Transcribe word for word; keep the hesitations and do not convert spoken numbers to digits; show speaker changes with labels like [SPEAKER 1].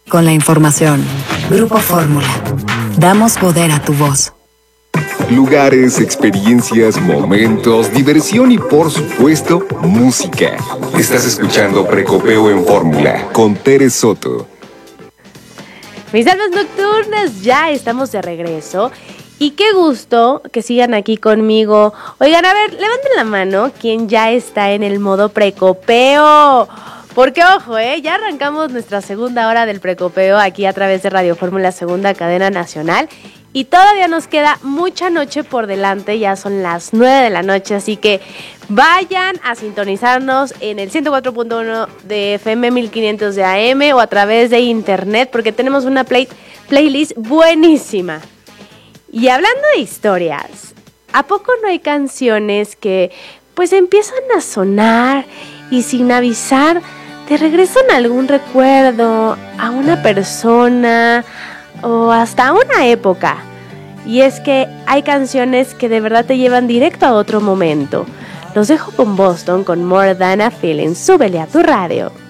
[SPEAKER 1] Con la información. Grupo Fórmula. Damos poder a tu voz.
[SPEAKER 2] Lugares, experiencias, momentos, diversión y, por supuesto, música. Estás escuchando Precopeo en Fórmula con Tere Soto.
[SPEAKER 3] Mis almas nocturnas, ya estamos de regreso. Y qué gusto que sigan aquí conmigo. Oigan, a ver, levanten la mano quien ya está en el modo precopeo. Porque, ojo, ¿eh? Ya arrancamos nuestra segunda hora del precopeo aquí a través de Radio Fórmula, segunda cadena nacional. Y todavía nos queda mucha noche por delante, ya son las nueve de la noche, así que vayan a sintonizarnos en el ciento cuatro punto uno de F M, mil quinientos de A M o a través de internet, porque tenemos una play, playlist buenísima. Y hablando de historias, ¿a poco no hay canciones que pues empiezan a sonar y sin avisar te regresan a algún recuerdo, a una persona o hasta a una época? Y es que hay canciones que de verdad te llevan directo a otro momento. Los dejo con Boston, con More Than a Feeling. Súbele a tu radio.